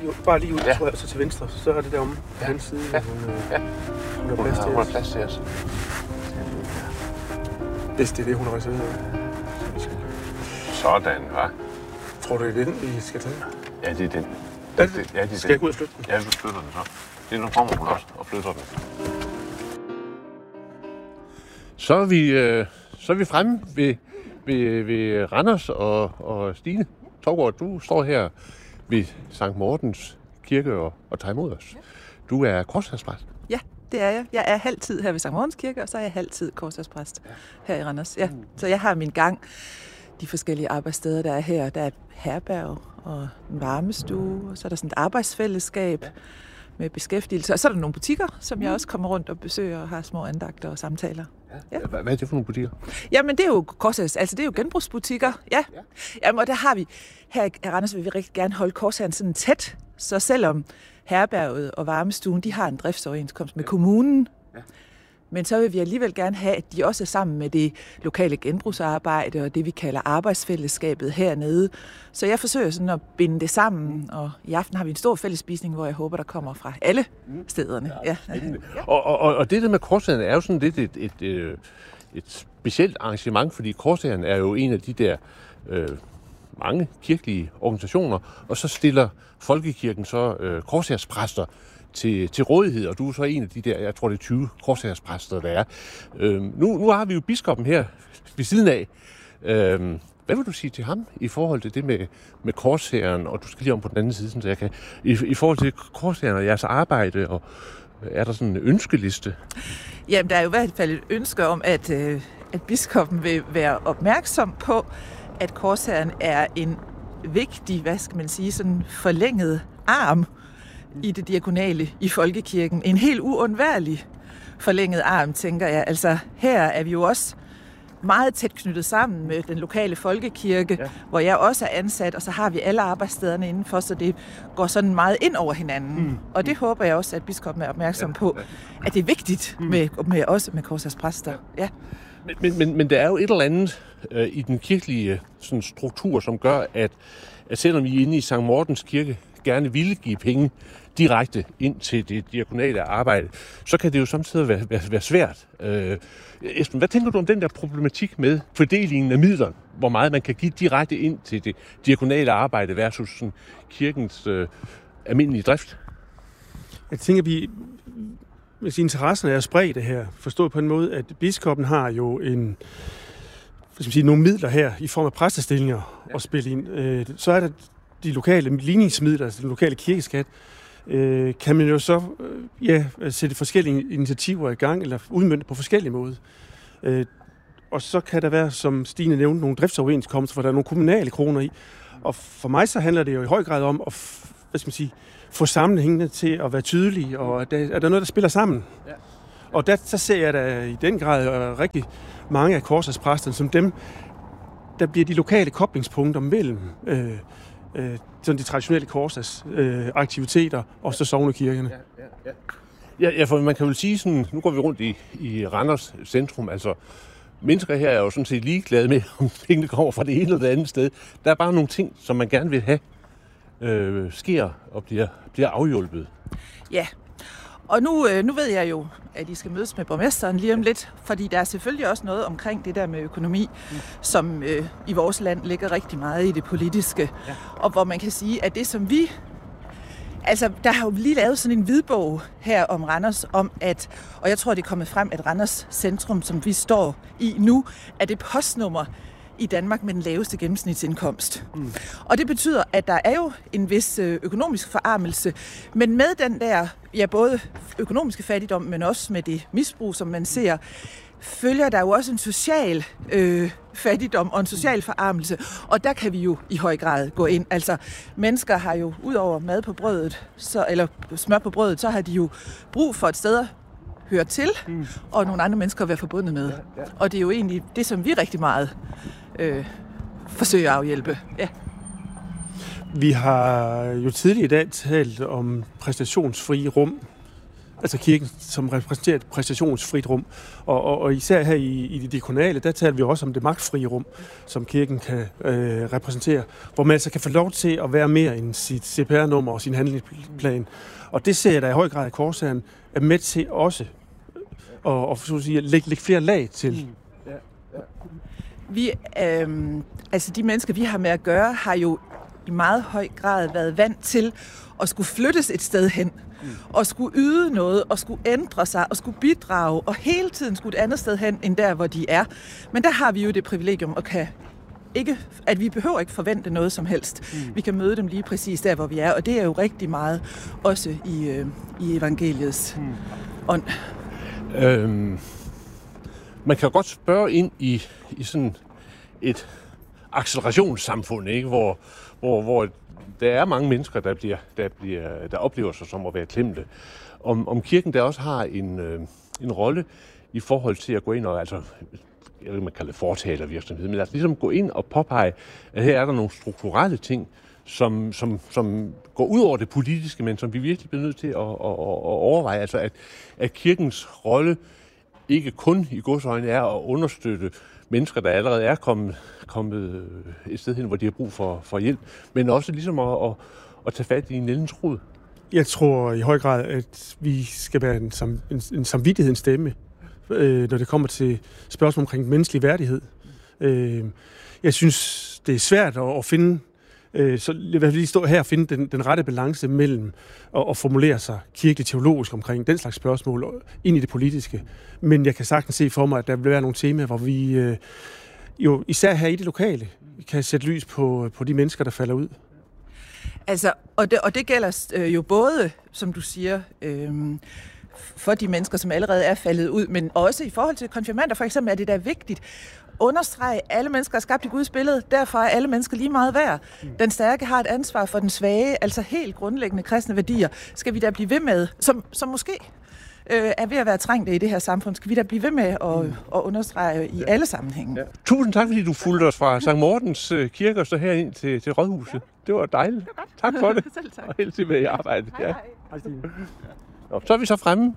bare lige ud, tror jeg, så til venstre. Så er det deromme på den side, hun har plads til os. Hvis det er det, hun har reserveret. Sådan, hva'? Tror du, det er den, vi skal tage? Ja, det er den. Skal jeg gå ud og flytte den? Ja, vi flytter den så. Det er nu kommer hun også og flytter den. Så er vi fremme ved Randers og Stine Tovgaard. Du står her ved Sankt Mortens Kirke og tager imod os. Du er korshærspræst. Ja, det er jeg. Jeg er halvtid her ved Sankt Mortens Kirke, og så er jeg halvtid korshærspræst her i Randers. Ja. Så jeg har min gang de forskellige arbejdssteder, der er her. Der er herberg og en varmestue, og så er der sådan et arbejdsfællesskab med beskæftigelse. Og så er der nogle butikker, som jeg også kommer rundt og besøger og har små andagter og samtaler. Ja. Hvad er det for nogle butikker? Jamen, det er jo korshærs, altså det er jo genbrugsbutikker. Ja. Jamen, og der har vi, her i Randers vil vi rigtig gerne holde korshæren sådan tæt, så selvom herberget og varmestuen, de har en driftsoverenskomst med kommunen, men så vil vi alligevel gerne have, at de også er sammen med det lokale genbrugsarbejde og det, vi kalder arbejdsfællesskabet hernede. Så jeg forsøger sådan at binde det sammen, og i aften har vi en stor fællesspisning, hvor jeg håber, der kommer fra alle stederne. Ja. Og det der med korshæren er jo sådan lidt et specielt arrangement, fordi korshæren er jo en af de der mange kirkelige organisationer, og så stiller Folkekirken så korshærspræster til rådighed, og du er så en af de der, jeg tror det er 20 korshærspræster, der er. Nu har vi jo biskoppen her ved siden af. Hvad vil du sige til ham i forhold til det med korshæren, og du skal lige om på den anden side, så jeg kan, i forhold til korshæren og jeres arbejde, og er der sådan en ønskeliste? Jamen, der er jo i hvert fald et ønske om, at biskoppen vil være opmærksom på, at korshæren er en vigtig, hvad skal man sige, sådan forlænget arm i det diakonale i folkekirken. En helt uundværlig forlænget arm, tænker jeg. Altså, her er vi jo også meget tæt knyttet sammen med den lokale folkekirke, hvor jeg også er ansat, og så har vi alle arbejdsstederne indenfor, så det går sådan meget ind over hinanden. Og det håber jeg også, at biskoppen er opmærksom på, at det er vigtigt også med korshærspræster. Ja. Men der er jo et eller andet i den kirkelige sådan, struktur, som gør, at selvom I inde i Sankt Mortens Kirke gerne ville give penge direkte ind til det diakonale arbejde, så kan det jo samtidig være svært. Esben, hvad tænker du om den der problematik med fordelingen af midler? Hvor meget man kan give direkte ind til det diakonale arbejde versus sådan, kirkens almindelige drift? Jeg tænker, hvis interessen er spredt det her, forstået på en måde, at biskoppen har jo nogle midler her i form af præstestillinger at spille ind. Så er der de lokale ligningsmidler, altså den lokale kirkeskat, kan man jo så sætte forskellige initiativer i gang, eller udmønte på forskellige måder. Og så kan der være, som Stine nævnte, nogle driftsoverenskomster, hvor der er nogle kommunale kroner i. Og for mig så handler det jo i høj grad om at få sammenhængene til at være tydelige, og at der er noget, der spiller sammen. Ja. Og så ser jeg da i den grad rigtig mange af korshærspræsterne som dem, der bliver de lokale koblingspunkter mellem sådan de traditionelle korshærsaktiviteter og så sognekirkerne. Ja, for man kan vel sige sådan, nu går vi rundt i Randers centrum, altså mennesker her er jo sådan set ligeglade med, om tingene kommer fra det ene eller det andet sted. Der er bare nogle ting, som man gerne vil have, sker og bliver afhjulpet. Ja, og nu ved jeg jo, at I skal mødes med borgmesteren lige om lidt, fordi der er selvfølgelig også noget omkring det der med økonomi, som i vores land ligger rigtig meget i det politiske, og hvor man kan sige, at det som vi... Altså, der har jo lige lavet sådan en hvidbog her om Randers, og jeg tror, det er kommet frem, at Randers centrum, som vi står i nu, er det postnummer i Danmark med den laveste gennemsnitsindkomst. Og det betyder, at der er jo en vis økonomisk forarmelse, men med den der, både økonomiske fattigdom, men også med det misbrug, som man ser, følger der jo også en social fattigdom og en social forarmelse, og der kan vi jo i høj grad gå ind. Altså, mennesker har jo, ud over mad på brødet, eller smør på brødet, så har de jo brug for et sted at høre til, og nogle andre mennesker at være forbundet med. Og det er jo egentlig det, som vi rigtig meget forsøger at afhjælpe. Ja. Vi har jo tidligere i dag talt om præstationsfrie rum. altså kirken, som repræsenterer et præstationsfrit rum. Og især her i det diakonale, der taler vi også om det magtfrie rum, som kirken kan repræsentere, hvor man altså kan få lov til at være mere end sit CPR-nummer og sin handlingsplan. Og det ser jeg da i høj grad, at Korsherren er med til også at lægge flere lag til. Vi, altså de mennesker, vi har med at gøre, har jo i meget høj grad været vant til at skulle flyttes et sted hen, og skulle yde noget, og skulle ændre sig, og skulle bidrage, og hele tiden skulle et andet sted hen, end der, hvor de er. Men der har vi jo det privilegium, at vi behøver ikke forvente noget som helst. Vi kan møde dem lige præcis der, hvor vi er, og det er jo rigtig meget også i evangeliets ånd. Man kan godt spørge ind i sådan et accelerationssamfund, ikke? Hvor der er mange mennesker, der oplever sig som at være klemte. Om kirken der også har en rolle i forhold til at gå ind og, altså, jeg ved ikke, man kalder det fortalervirksomhed, men altså ligesom gå ind og påpege, at her er der nogle strukturelle ting, som går ud over det politiske, men som vi virkelig bliver nødt til at overveje. Altså at kirkens rolle ikke kun i godsøjne er at understøtte mennesker, der allerede er kommet et sted hen, hvor de har brug for hjælp, men også ligesom at tage fat i en nældens rod. Jeg tror i høj grad, at vi skal være en samvittighedens stemme, når det kommer til spørgsmål omkring menneskelig værdighed. Jeg synes, det er svært at finde, så jeg vil lige stå her og finde den rette balance mellem at formulere sig kirkeligt teologisk omkring den slags spørgsmål ind i det politiske. Men jeg kan sagtens se for mig, at der vil være nogle temaer, hvor vi jo især her i det lokale kan sætte lys på de mennesker, der falder ud. Altså, og det gælder jo både, som du siger, for de mennesker, som allerede er faldet ud, men også i forhold til konfirmander, for eksempel, er det da vigtigt understrege, at alle mennesker er skabt i Guds billede, derfor er alle mennesker lige meget værd. Den stærke har et ansvar for den svage, altså helt grundlæggende kristne værdier, skal vi da blive ved med, som måske er ved at være trængte i det her samfund, skal vi da blive ved med at understrege i alle sammenhænge. Ja. Tusind tak, fordi du fulgte os fra Sankt Mortens Kirke og så herind til Rådhuset. Ja. Det var dejligt. Det var godt. Tak for det. Selv tak. Og helt til med i arbejdet. Hej, hej. Ja. Så er vi så fremme.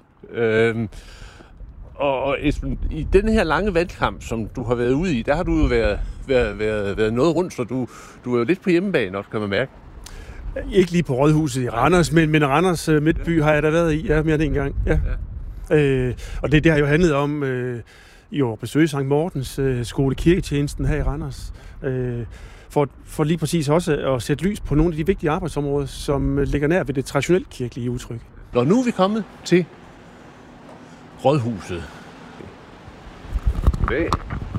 Og Esben, i denne her lange valgkamp, som du har været ude i, der har du jo været noget rundt, så du er jo lidt på hjemmebane også, kan man mærke. Ikke lige på Rådhuset i Randers, men Randers Midtby har jeg da været i, mere end en gang. Ja. Og det har jo handlet om at besøge Sankt Mortens skole kirketjenesten her i Randers. For lige præcis også at sætte lys på nogle af de vigtige arbejdsområder, som ligger nær ved det traditionelt kirkelige udtryk. Og nu er vi kommet til Rådhuset. Okay.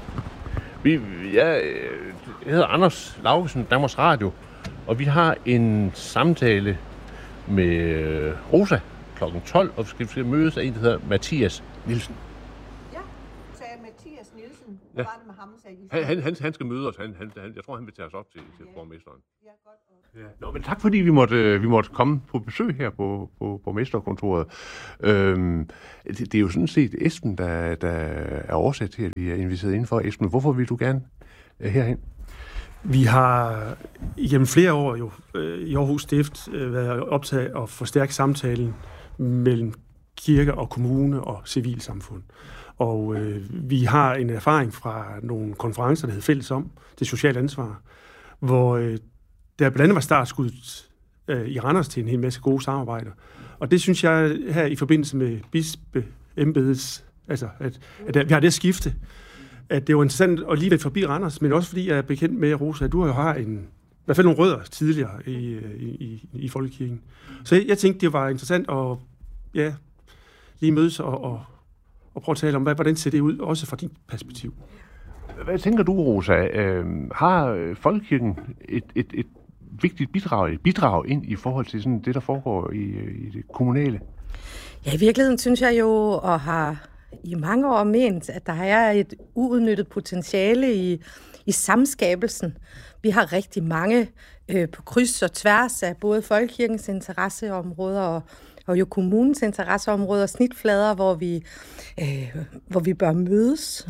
Jeg hedder Anders Laugesen, Danmarks Radio, og vi har en samtale med Rosa kl. 12, og vi skal mødes af en, der hedder Mathias Nielsen. Ja, sagde Mathias Nielsen. Hvad var det med ham, sagde han skal møde os. Jeg tror, han vil tage os op til borgmesteren. Ja, godt. Ja. Nå, men tak fordi vi måtte komme på besøg her på borgmesterkontoret. Det er jo sådan set Esben, der er årsag til, at vi er inviteret indenfor. Esben, hvorfor vil du gerne herhen? Vi har igennem flere år jo i Aarhus Stift været optaget at forstærke samtalen mellem kirke og kommune og civilsamfund. Og vi har en erfaring fra nogle konferencer, der hedder Fælles om det sociale ansvar, hvor der blandt andet var startskuddet i Randers til en hel masse gode samarbejder. Og det synes jeg her i forbindelse med bispeembedets, altså at vi har det skifte, at det var interessant at lige være forbi Randers, men også fordi jeg er bekendt med, Rosa, at du har i hvert fald nogle rødder tidligere i folkekirken. Så jeg tænkte, det var interessant at lige mødes og prøve at tale om, hvordan ser det ud, også fra dit perspektiv. Hvad tænker du, Rosa? Har folkekirken et vigtigt bidrag ind i forhold til sådan det, der foregår i det kommunale? Ja, i virkeligheden synes jeg jo, og har i mange år ment, at der er et uudnyttet potentiale i samskabelsen. Vi har rigtig mange på kryds og tværs af både folkekirkens interesseområder og jo kommunens interesseområder, snitflader, hvor vi bør mødes.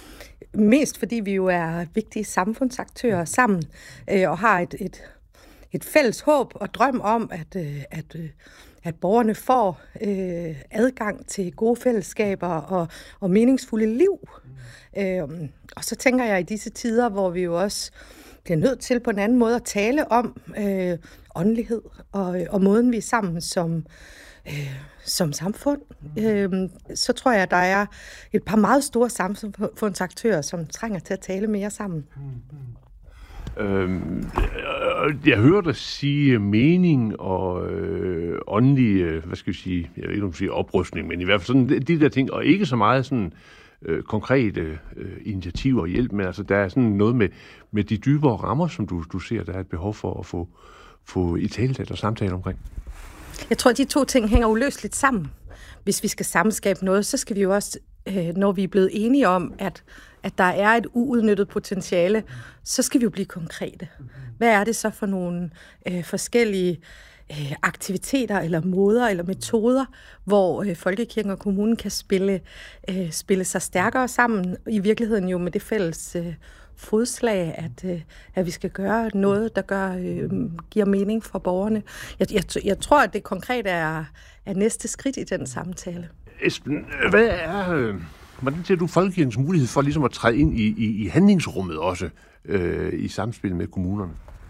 Mest fordi vi jo er vigtige samfundsaktører sammen og har et fælles håb og drøm om, at borgerne får adgang til gode fællesskaber og meningsfulde liv. Og så tænker jeg i disse tider, hvor vi jo også bliver nødt til på en anden måde at tale om åndelighed og måden, vi er sammen som samfund, så tror jeg, at der er et par meget store samfundsaktører, som trænger til at tale mere sammen. Jeg hører dig sige mening og åndelig, hvad skal vi sige, jeg ved ikke, om du siger oprustning, men i hvert fald sådan de der ting, og ikke så meget sådan konkrete initiativer og hjælp, men altså der er sådan noget med de dybere rammer, som du ser, der er et behov for at få i tale og samtale omkring. Jeg tror, at de to ting hænger uløseligt sammen. Hvis vi skal sammenskabe noget, så skal vi jo også, når vi er blevet enige om, at der er et uudnyttet potentiale, så skal vi jo blive konkrete. Hvad er det så for nogle forskellige aktiviteter eller måder eller metoder, hvor folkekirken og kommunen kan spille sig stærkere sammen, i virkeligheden jo med det fælles fodslag, at vi skal gøre noget, der giver mening for borgerne. Jeg tror, at det konkret er næste skridt i den samtale. Esben, hvordan ser du folkekirkens mulighed for ligesom at træde ind i handlingsrummet også i samspil med kommunerne?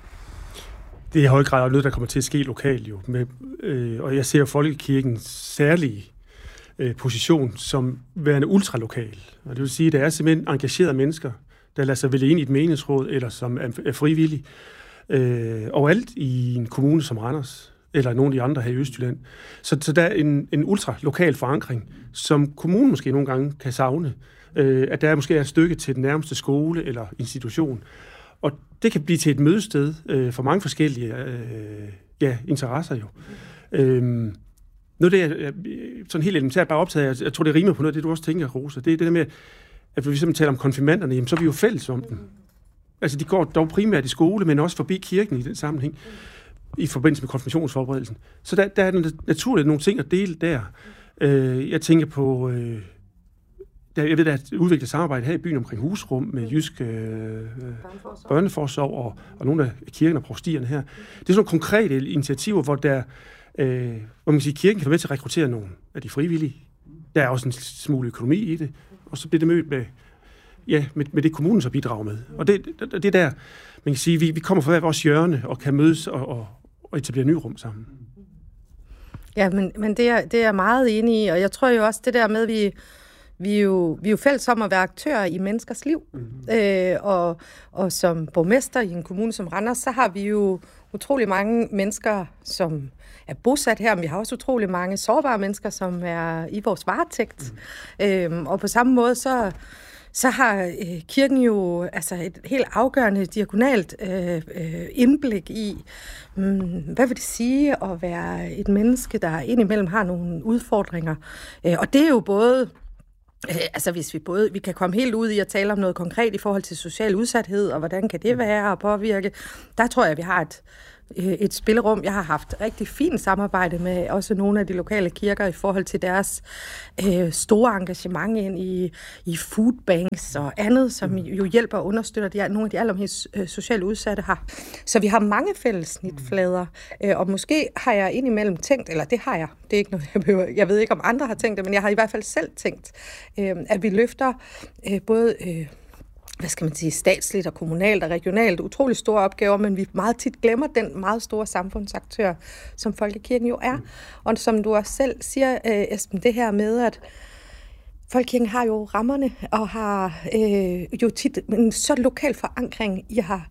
Det er i høj grad noget, der kommer til at ske lokalt jo. Og jeg ser folkekirkens særlige position som værende ultralokal. Og det vil sige, at der er simpelthen engagerede mennesker, der lader sig vælge ind i et menighedsråd, eller som er frivillige, overalt i en kommune som Randers, eller nogle af de andre her i Østjylland. Så der er en ultralokal forankring, som kommunen måske nogle gange kan savne. At der måske er et stykke til den nærmeste skole eller institution. Og det kan blive til et mødested for mange forskellige interesser jo. Noget det er sådan helt elementært bare optaget, jeg tror det rimer på noget af det, du også tænker, Rosa. Det er det der med, at hvis vi taler om konfirmanderne, jamen, så er vi jo fælles om dem. Altså de går dog primært i skole, men også forbi kirken i den sammenhæng, i forbindelse med konfirmationsforberedelsen. Så der er naturligt nogle ting at dele der. Jeg tænker på, jeg ved, der er et udviklet samarbejde her i byen omkring husrum med Jysk Børneforsorg og nogle af kirken og provstierne her. Det er sådan nogle konkrete initiativer, hvor hvor man kan sige, kirken kan være med til at rekruttere nogle af de frivillige. Der er også en smule økonomi i det, og så bliver det mødt med det kommunen så bidrager med. Og det der, man kan sige, vi kommer fra hver vores hjørne og kan mødes og etablere nye rum sammen. Ja, men det er jeg meget enig i, og jeg tror jo også det der med, vi er jo fælles om at være aktører i menneskers liv. Og som borgmester i en kommune som Randers, så har vi jo utrolig mange mennesker, som er bosat her, men vi har også utrolig mange sårbare mennesker, som er i vores varetægt. Og på samme måde, så har kirken jo altså et helt afgørende diakonalt indblik i, hvad vil det sige at være et menneske, der indimellem har nogle udfordringer. Og det er jo både altså hvis vi kan komme helt ud i at tale om noget konkret i forhold til social udsathed, og hvordan kan det være at påvirke, der tror jeg, at vi har et spillerum. Jeg har haft rigtig fint samarbejde med også nogle af de lokale kirker i forhold til deres store engagement ind i foodbanks og andet, som jo hjælper og understøtter nogle af de allermest socialt udsatte har. Så vi har mange fælles snitflader, og måske har jeg indimellem tænkt, eller det har jeg, det er ikke noget, jeg ved ikke om andre har tænkt det, men jeg har i hvert fald selv tænkt, at vi løfter både hvad skal man sige, statsligt og kommunalt og regionalt utrolig store opgaver, men vi meget tit glemmer den meget store samfundsaktør, som folkekirken jo er. Og som du også selv siger, Esben, det her med, at folkekirken har jo rammerne og har jo tit en så lokal forankring i at have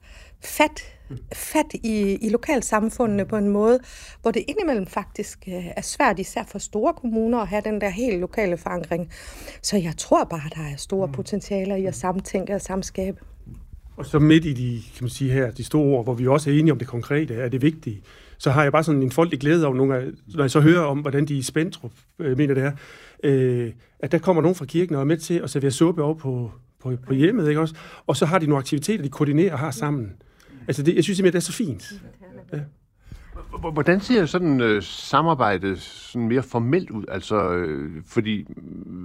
fat i lokalsamfundene på en måde, hvor det indimellem faktisk er svært, især for store kommuner, at have den der helt lokale forankring. Så jeg tror bare, der er store potentialer i at samtænke og samskabe. Og så midt i de store ord, hvor vi også er enige om det konkrete, er det vigtige, så har jeg bare sådan en folkelig glæde over nogle af, når jeg så hører om, hvordan de i Spentrup mener det er, at der kommer nogen fra kirken og er med til at servere suppe over på hjemmet, ikke også? Og så har de nogle aktiviteter, de koordinerer og har sammen. Altså jeg synes simpelthen, det er så fint. Ja. Hvordan ser sådan samarbejdet sådan mere formelt ud? Altså, fordi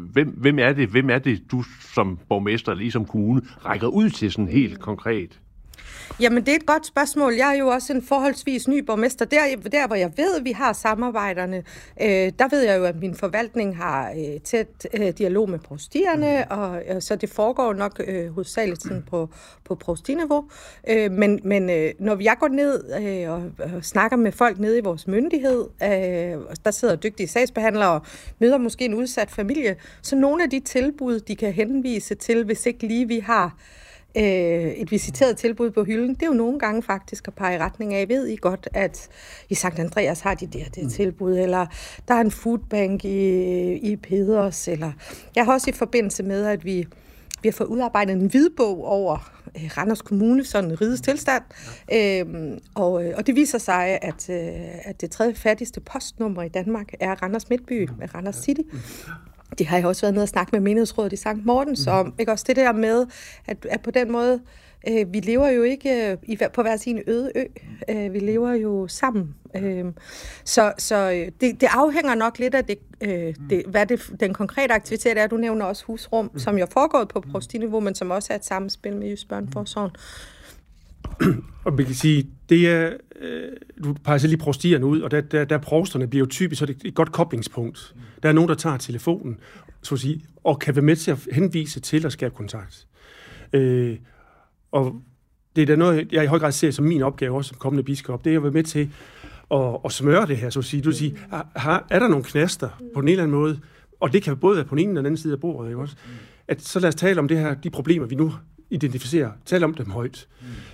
hvem er det, du som borgmester eller som kommune rækker ud til sådan helt konkret? Jamen, det er et godt spørgsmål. Jeg er jo også en forholdsvis ny borgmester. Der hvor jeg ved, at vi har samarbejderne, der ved jeg jo, at min forvaltning har tæt dialog med provstierne, og så det foregår nok hovedsageligt sådan på provstiniveau. Men når jeg går ned og snakker med folk nede i vores myndighed, der sidder dygtige sagsbehandlere og møder måske en udsat familie, så nogle af de tilbud, de kan henvise til, hvis ikke lige vi har et visiteret tilbud på hylden, det er jo nogle gange faktisk at pege i retning af. Ved I godt, at i Sankt Andreas har de det tilbud, eller der er en foodbank i Peders, eller jeg har også i forbindelse med, at vi har fået udarbejdet en hvidbog over Randers Kommune, sådan rigets tilstand, og det viser sig, at det tredje fattigste postnummer i Danmark er Randers Midtby med Randers City. Det har jeg også været nede og snakke med menighedsrådet i Sankt Mortens om. Ikke også det der med, at på den måde, vi lever jo ikke på hver sin øde ø. Vi lever jo sammen. Så det afhænger nok lidt af hvad den konkrete aktivitet er. Du nævner også husrum, som jo er foregået på provstiniveau, men som også er et samspil med Jysk Børneforsorgen. Og man kan sige, det er, du peger lige provstierne ud, og der provsterne bliver jo typisk, så det er et godt koblingspunkt. Der er nogen, der tager telefonen, så at sige, og kan være med til at henvise til og skabe kontakt. Og det er da noget, jeg i høj grad ser som min opgave også som kommende biskop, det er at være med til at smøre det her, så at sige. Du vil sige, er der nogle knaster på en eller anden måde, og det kan både være på den ene og den anden side af bordet, ikke også? At så lad os tale om det her, de problemer, vi nu identificerer, tale om dem højt.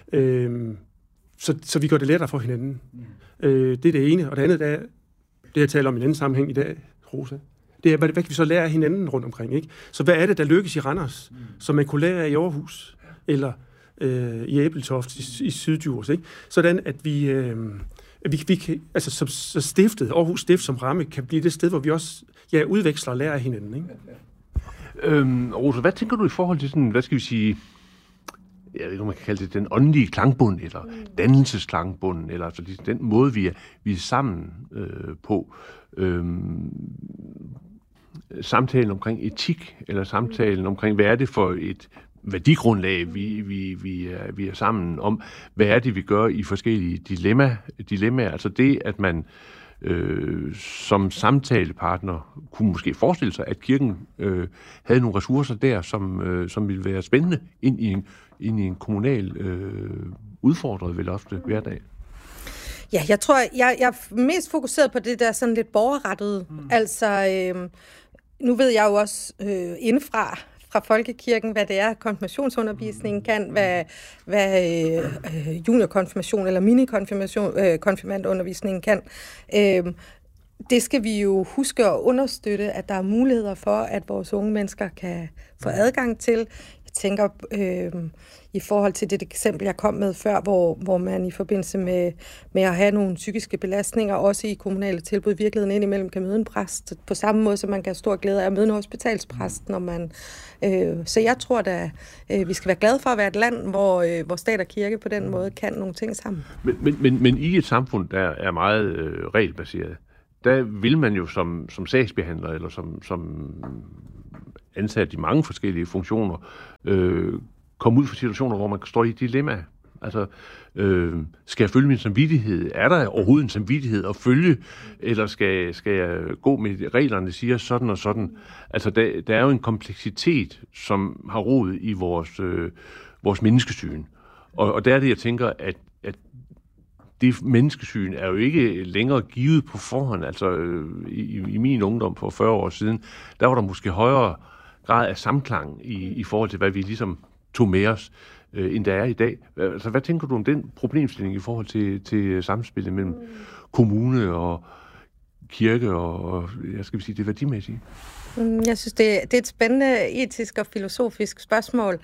Så vi gør det lettere for hinanden. Det er det ene. Og det andet, det jeg taler om i en anden sammenhæng i dag, Rosa, det er, hvad kan vi så lære af hinanden rundt omkring, ikke? Så hvad er det, der lykkes i Randers, som man kunne lære af i Aarhus, eller i Æbeltoft, i Syddjurs, ikke? Sådan, at vi kan, altså så stiftet, Aarhus Stift som ramme, kan blive det sted, hvor vi også udveksler og lærer af hinanden, ikke? Rosa, hvad tænker du i forhold til sådan, hvad skal vi sige, jeg ved ikke, om man kan kalde det den åndelige klangbund, eller dannelsesklangbund, eller altså den måde, vi er sammen på. Samtalen omkring etik, eller samtalen omkring, hvad er det for et værdigrundlag, vi er sammen om, hvad er det, vi gør i forskellige dilemmaer. Altså det, at man som samtalepartner kunne måske forestille sig, at kirken havde nogle ressourcer der, som ville være spændende ind i en kommunal udfordret vel ofte hverdag. Ja, jeg tror, jeg er mest fokuseret på det der sådan lidt borgerrettede. Altså, nu ved jeg jo også indefra fra folkekirken, hvad det er, konfirmationsundervisningen kan, hvad juniorkonfirmation eller mini-konfirmandundervisningen kan. Det skal vi jo huske at understøtte, at der er muligheder for, at vores unge mennesker kan få adgang til. Jeg tænker i forhold til det eksempel, jeg kom med før, hvor man i forbindelse med at have nogle psykiske belastninger, også i kommunale tilbud, i virkeligheden indimellem kan møde en præst, på samme måde, som man kan have stor glæde af at møde en hospitalspræst, når man... Så jeg tror da, vi skal være glade for at være et land, hvor stat og kirke på den måde kan nogle ting sammen. Men i et samfund, der er meget regelbaseret, der vil man jo som sagsbehandler, eller som ansat i mange forskellige funktioner, komme ud for situationer, hvor man står i et dilemma. Altså, skal jeg følge min samvittighed? Er der overhovedet en samvittighed at følge? Eller skal jeg gå med reglerne, siger sådan og sådan? Altså, der er jo en kompleksitet, som har rod i vores menneskesyn. Og der er det, jeg tænker, at det menneskesyn er jo ikke længere givet på forhånd. Altså, i min ungdom for 40 år siden, der var der måske højere grad af samklang i forhold til, hvad vi ligesom tog med os, end der er i dag. Altså, hvad tænker du om den problemstilling i forhold til samspillet mellem kommune og kirke og jeg skal sige, det værdimæssige? Jeg synes, det er et spændende etisk og filosofisk spørgsmål.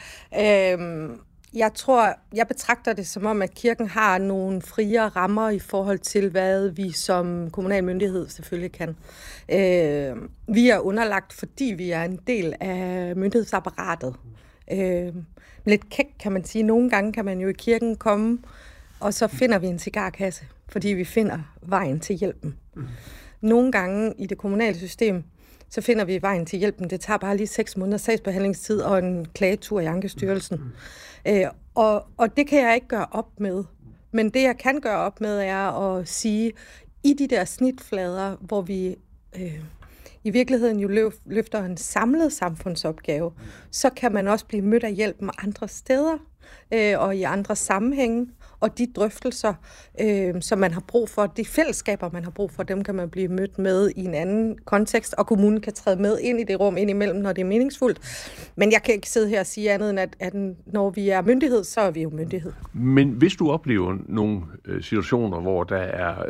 Jeg betragter det som om, at kirken har nogle friere rammer i forhold til, hvad vi som kommunal myndighed selvfølgelig kan. Vi er underlagt, fordi vi er en del af myndighedsapparatet. Lidt kæk kan man sige. Nogle gange kan man jo i kirken komme, og så finder vi en cigarkasse, fordi vi finder vejen til hjælpen. Nogle gange i det kommunale system, så finder vi vejen til hjælpen. Det tager bare lige 6 måneder sagsbehandlingstid og en klagetur i Ankestyrelsen. Og det kan jeg ikke gøre op med. Men det, jeg kan gøre op med, er at sige, i de der snitflader, hvor vi i virkeligheden jo løfter en samlet samfundsopgave, så kan man også blive mødt af hjælpen andre steder og i andre sammenhænge. Og de drøftelser, som man har brug for, de fællesskaber, man har brug for, dem kan man blive mødt med i en anden kontekst, og kommunen kan træde med ind i det rum indimellem, når det er meningsfuldt. Men jeg kan ikke sidde her og sige andet, end at når vi er myndighed, så er vi jo myndighed. Men hvis du oplever nogle situationer, hvor der er,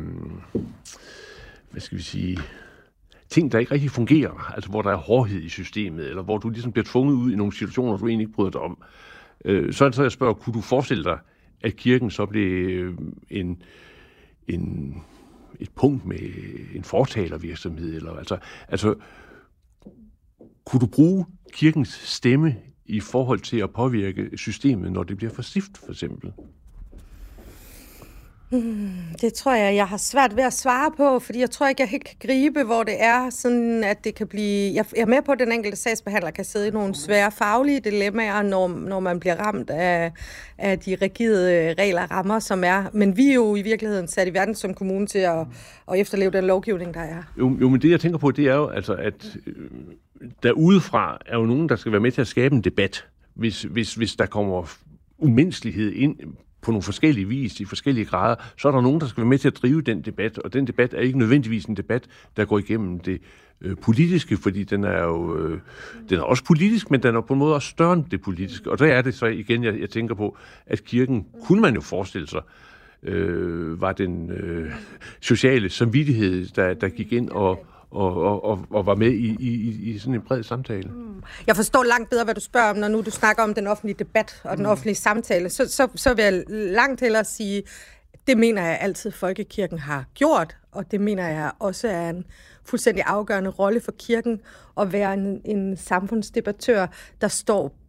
ting, der ikke rigtig fungerer, altså hvor der er hårdhed i systemet, eller hvor du ligesom bliver tvunget ud i nogle situationer, du egentlig ikke bryder dig om, så jeg spørger, kunne du forestille dig, at kirken så blev et punkt med en fortalervirksomhed? Eller, altså, kunne du bruge kirkens stemme i forhold til at påvirke systemet, når det bliver for stift, for eksempel? Det tror jeg har svært ved at svare på, fordi jeg tror ikke, jeg helt kan gribe, hvor det er, sådan at det kan blive... Jeg er med på, at den enkelte sagsbehandler kan sidde i nogle svære faglige dilemmaer, når man bliver ramt af de rigide regler og rammer, som er. Men vi er jo i virkeligheden sat i verden som kommune til at efterleve den lovgivning, der er. Jo, men det jeg tænker på, det er jo, altså, at derudefra er jo nogen, der skal være med til at skabe en debat, hvis der kommer umenneskelighed ind på nogle forskellige vis, i forskellige grader, så er der nogen, der skal være med til at drive den debat, og den debat er ikke nødvendigvis en debat, der går igennem det politiske, fordi den er også politisk, men den er på en måde også større end det politiske. Og der er det så igen, jeg tænker på, at kirken, kunne man jo forestille sig, var den sociale samvittighed, der gik ind og var med i sådan en bred samtale. Jeg forstår langt bedre, hvad du spørger om, når nu du snakker om den offentlige debat og den offentlige samtale. Så vil jeg langt hellere sige, det mener jeg altid, Folkekirken har gjort, og det mener jeg også er en fuldstændig afgørende rolle for kirken at være en samfundsdebattør, der står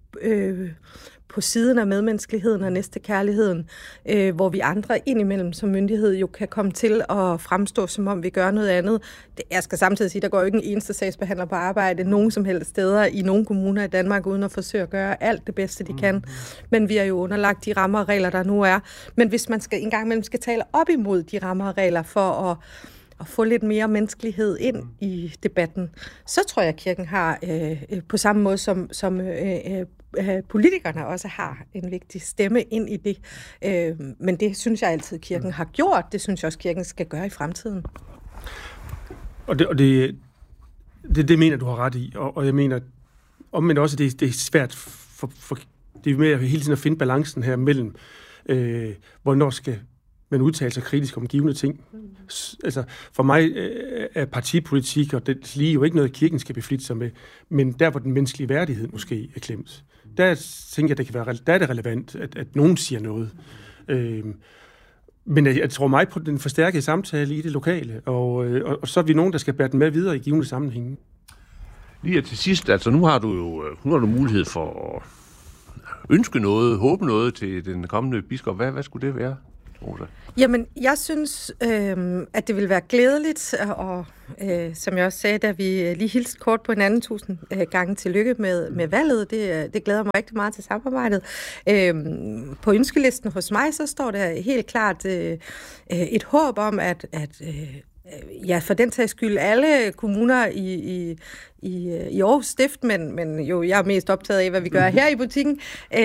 på siden af medmenneskeligheden og næstekærligheden, hvor vi andre indimellem som myndighed jo kan komme til at fremstå, som om vi gør noget andet. Jeg skal samtidig sige, der går jo ikke en eneste sagsbehandler på arbejde nogen som helst steder i nogle kommuner i Danmark, uden at forsøge at gøre alt det bedste, de kan. Men vi er jo underlagt de rammer og regler, der nu er. Men hvis man en gang imellem skal tale op imod de rammer og regler for at få lidt mere menneskelighed ind i debatten, så tror jeg, at kirken har på samme måde som politikerne også har en vigtig stemme ind i det. Men det synes jeg altid, kirken har gjort. Det synes jeg også, kirken skal gøre i fremtiden. Og det mener du har ret i. Og jeg mener omvendt også, det er svært for det er med hele tiden at finde balancen her mellem, hvornår skal man udtaler sig kritisk om givne ting. Altså, for mig er partipolitik og det lige jo ikke noget, kirken skal beflitte sig med, men der, hvor den menneskelige værdighed måske er klemt. Der tænker jeg, der er det relevant, at nogen siger noget. Men jeg tror meget på den forstærkede samtale i det lokale, og så er vi nogen, der skal bære den med videre i givne sammenhænge. Lige til sidst, altså nu har du mulighed for at ønske noget, håbe noget til den kommende biskop. Hvad skulle det være? Jamen, jeg synes, at det vil være glædeligt, og som jeg også sagde, da vi lige hilste kort på hinanden 1000 gange tillykke med valget, det glæder mig rigtig meget til samarbejdet. På ønskelisten hos mig, så står der helt klart et håb om, at for den sags skyld alle kommuner i Aarhus Stift, men jo jeg er mest optaget af, hvad vi gør her i butikken,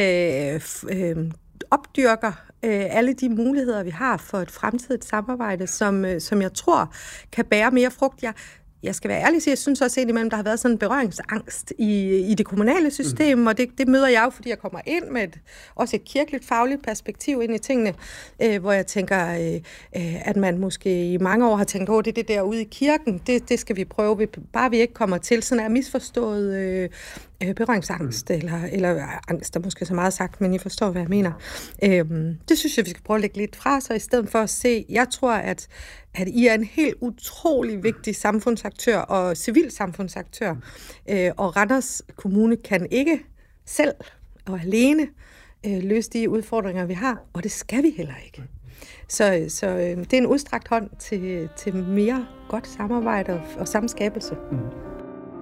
opdyrker alle de muligheder, vi har for et fremtidigt samarbejde, som jeg tror kan bære mere frugt. Jeg skal være ærlig og sige, jeg synes også indimellem, der har været sådan en berøringsangst i det kommunale system, og det møder jeg jo, fordi jeg kommer ind med også et kirkeligt fagligt perspektiv ind i tingene, hvor jeg tænker, at man måske i mange år har tænkt, det der ude i kirken, det skal vi prøve, bare vi ikke kommer til sådan er misforstået berøringsangst, eller angst er måske så meget sagt, men I forstår, hvad jeg mener. Det synes jeg, vi skal prøve at lægge lidt fra, så i stedet for at se, jeg tror, at I er en helt utrolig vigtig samfundsaktør og civilsamfundsaktør, og Randers Kommune kan ikke selv og alene løse de udfordringer, vi har, og det skal vi heller ikke. Så det er en udstrakt hånd til mere godt samarbejde og samskabelse.